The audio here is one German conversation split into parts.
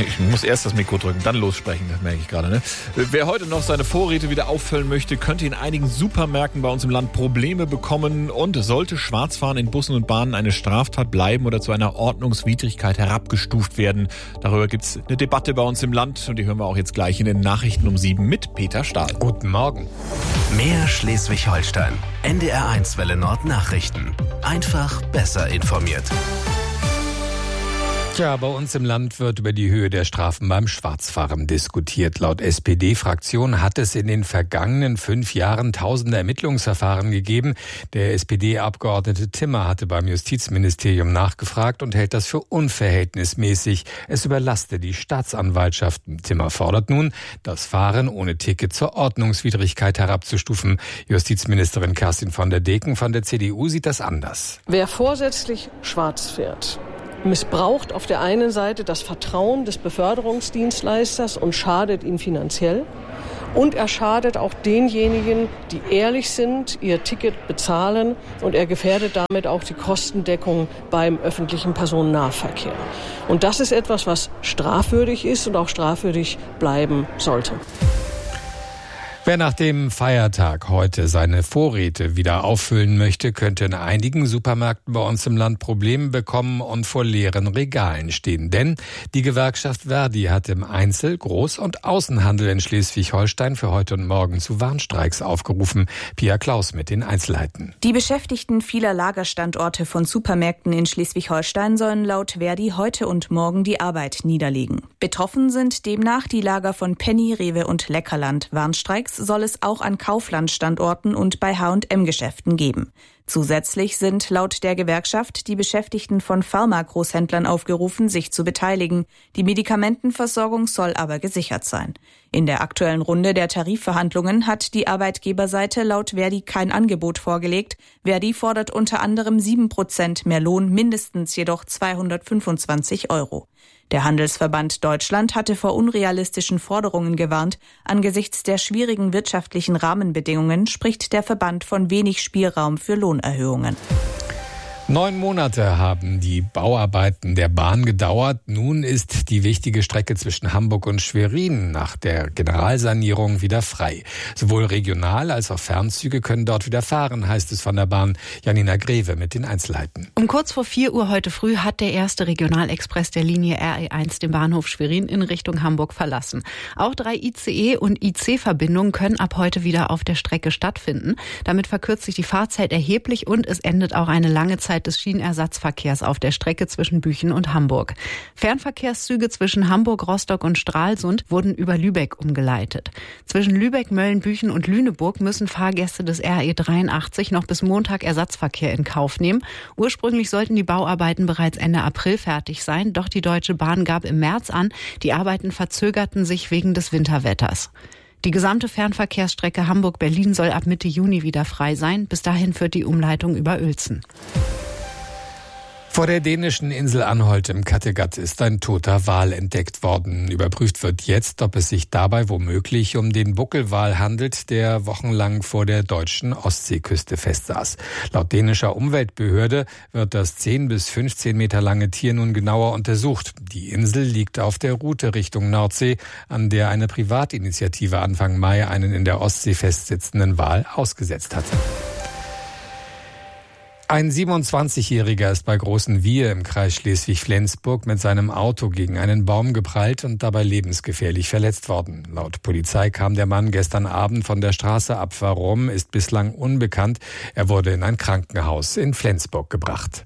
Ich muss erst das Mikro drücken, dann lossprechen, das merke ich gerade. Ne? Wer heute noch seine Vorräte wieder auffüllen möchte, könnte in einigen Supermärkten bei uns im Land Probleme bekommen. Und sollte Schwarzfahren in Bussen und Bahnen eine Straftat bleiben oder zu einer Ordnungswidrigkeit herabgestuft werden? Darüber gibt es eine Debatte bei uns im Land und die hören wir auch jetzt gleich in den Nachrichten um 7 mit Peter Stahl. Guten Morgen. Mehr Schleswig-Holstein. NDR1 Welle Nord Nachrichten. Einfach besser informiert. Tja, bei uns im Land wird über die Höhe der Strafen beim Schwarzfahren diskutiert. Laut SPD-Fraktion hat es in den vergangenen 5 Jahren tausende Ermittlungsverfahren gegeben. Der SPD-Abgeordnete Timmer hatte beim Justizministerium nachgefragt und hält das für unverhältnismäßig. Es überlaste die Staatsanwaltschaften. Timmer fordert nun, das Fahren ohne Ticket zur Ordnungswidrigkeit herabzustufen. Justizministerin Kerstin von der Deken von der CDU sieht das anders. Wer vorsätzlich schwarz fährt, missbraucht auf der einen Seite das Vertrauen des Beförderungsdienstleisters und schadet ihm finanziell. Und er schadet auch denjenigen, die ehrlich sind, ihr Ticket bezahlen. Und er gefährdet damit auch die Kostendeckung beim öffentlichen Personennahverkehr. Und das ist etwas, was strafwürdig ist und auch strafwürdig bleiben sollte. Wer nach dem Feiertag heute seine Vorräte wieder auffüllen möchte, könnte in einigen Supermärkten bei uns im Land Probleme bekommen und vor leeren Regalen stehen. Denn die Gewerkschaft Verdi hat im Einzel-, Groß- und Außenhandel in Schleswig-Holstein für heute und morgen zu Warnstreiks aufgerufen. Pia Klaus mit den Einzelheiten. Die Beschäftigten vieler Lagerstandorte von Supermärkten in Schleswig-Holstein sollen laut Verdi heute und morgen die Arbeit niederlegen. Betroffen sind demnach die Lager von Penny, Rewe und Leckerland. Warnstreiks soll es auch an Kaufland-Standorten und bei H&M-Geschäften geben. Zusätzlich sind laut der Gewerkschaft die Beschäftigten von Pharma-Großhändlern aufgerufen, sich zu beteiligen. Die Medikamentenversorgung soll aber gesichert sein. In der aktuellen Runde der Tarifverhandlungen hat die Arbeitgeberseite laut Verdi kein Angebot vorgelegt. Verdi fordert unter anderem 7% mehr Lohn, mindestens jedoch 225 €. Der Handelsverband Deutschland hatte vor unrealistischen Forderungen gewarnt. Angesichts der schwierigen wirtschaftlichen Rahmenbedingungen spricht der Verband von wenig Spielraum für Lohnerhöhungen. 9 Monate haben die Bauarbeiten der Bahn gedauert. Nun ist die wichtige Strecke zwischen Hamburg und Schwerin nach der Generalsanierung wieder frei. Sowohl Regional- als auch Fernzüge können dort wieder fahren, heißt es von der Bahn. Janina Greve mit den Einzelheiten. Um kurz vor 4 Uhr heute früh hat der erste Regionalexpress der Linie RE1 den Bahnhof Schwerin in Richtung Hamburg verlassen. Auch 3 ICE- und IC-Verbindungen können ab heute wieder auf der Strecke stattfinden. Damit verkürzt sich die Fahrzeit erheblich und es endet auch eine lange Zeit des Schienenersatzverkehrs auf der Strecke zwischen Büchen und Hamburg. Fernverkehrszüge zwischen Hamburg, Rostock und Stralsund wurden über Lübeck umgeleitet. Zwischen Lübeck, Möllnbüchen und Lüneburg müssen Fahrgäste des RE83 noch bis Montag Ersatzverkehr in Kauf nehmen. Ursprünglich sollten die Bauarbeiten bereits Ende April fertig sein, doch die Deutsche Bahn gab im März an, die Arbeiten verzögerten sich wegen des Winterwetters. Die gesamte Fernverkehrsstrecke Hamburg-Berlin soll ab Mitte Juni wieder frei sein. Bis dahin führt die Umleitung über Uelzen. Vor der dänischen Insel Anholt im Kattegat ist ein toter Wal entdeckt worden. Überprüft wird jetzt, ob es sich dabei womöglich um den Buckelwal handelt, der wochenlang vor der deutschen Ostseeküste festsaß. Laut dänischer Umweltbehörde wird das 10 bis 15 Meter lange Tier nun genauer untersucht. Die Insel liegt auf der Route Richtung Nordsee, an der eine Privatinitiative Anfang Mai einen in der Ostsee festsitzenden Wal ausgesetzt hatte. Ein 27-Jähriger ist bei Großenwiehe im Kreis Schleswig-Flensburg mit seinem Auto gegen einen Baum geprallt und dabei lebensgefährlich verletzt worden. Laut Polizei kam der Mann gestern Abend von der Straße ab. Warum, ist bislang unbekannt. Er wurde in ein Krankenhaus in Flensburg gebracht.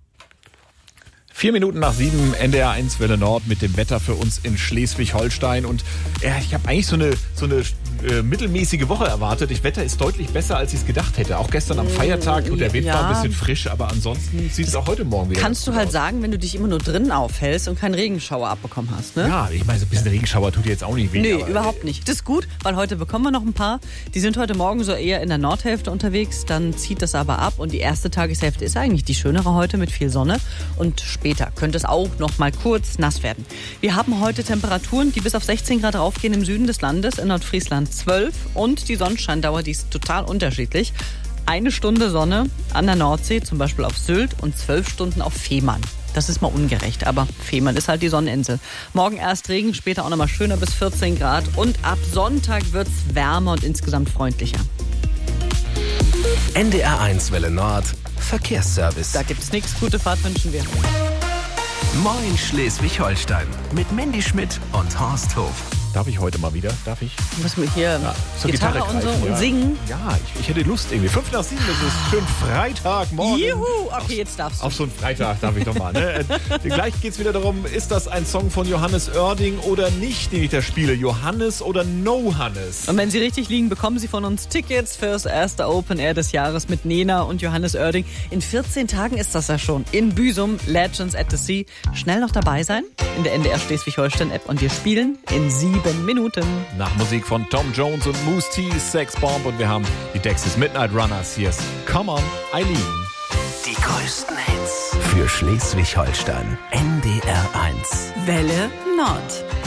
4 Minuten nach 7, NDR1 Welle Nord mit dem Wetter für uns in Schleswig-Holstein. Und ich habe eigentlich so eine mittelmäßige Woche erwartet. Das Wetter ist deutlich besser, als ich es gedacht hätte. Auch gestern am Feiertag. Und der Wind war ein bisschen frisch, aber ansonsten sieht es auch heute Morgen wieder Kannst du halt aus. Sagen, wenn du dich immer nur drinnen aufhältst und keinen Regenschauer abbekommen hast, ne? Ja, ich meine, so ein bisschen Regenschauer tut dir jetzt auch nicht weh. Nee, überhaupt nicht. Das ist gut, weil heute bekommen wir noch ein paar. Die sind heute Morgen so eher in der Nordhälfte unterwegs. Dann zieht das aber ab. Und die erste Tageshälfte ist eigentlich die schönere heute mit viel Sonne. Und später könnte es auch noch mal kurz nass werden. Wir haben heute Temperaturen, die bis auf 16 Grad raufgehen im Süden des Landes, in Nordfriesland 12. Und die Sonnenscheindauer, die ist total unterschiedlich. 1 Stunde Sonne an der Nordsee, zum Beispiel auf Sylt, und 12 Stunden auf Fehmarn. Das ist mal ungerecht, aber Fehmarn ist halt die Sonneninsel. Morgen erst Regen, später auch nochmal schöner bis 14 Grad. Und ab Sonntag wird's wärmer und insgesamt freundlicher. NDR1 Welle Nord, Verkehrsservice. Da gibt's nichts. Gute Fahrt wünschen wir. Moin Schleswig-Holstein mit Mandy Schmidt und Horst Hof. Darf ich heute mal wieder? Darf ich? Müssen wir hier zur Gitarre und so greifen, und singen? Ja, ich hätte Lust irgendwie. 5 nach 7, das ist schön Freitagmorgen. Juhu, okay, jetzt darfst du. Auf so einen Freitag darf ich doch mal. Ne? Gleich geht es wieder darum, ist das ein Song von Johannes Oerding oder nicht, den ich da spiele? Johannes oder No Hannes? Und wenn Sie richtig liegen, bekommen Sie von uns Tickets fürs erste Open Air des Jahres mit Nena und Johannes Oerding. In 14 Tagen ist das ja schon. In Büsum, Legends at the Sea. Schnell noch dabei sein in der NDR Schleswig-Holstein-App und wir spielen in 7 Minuten. Nach Musik von Tom Jones und Moose T, Sex Bomb und wir haben die Texas Midnight Runners. Hier ist Come On, Eileen. Die größten Hits für Schleswig-Holstein. NDR1. Welle Nord.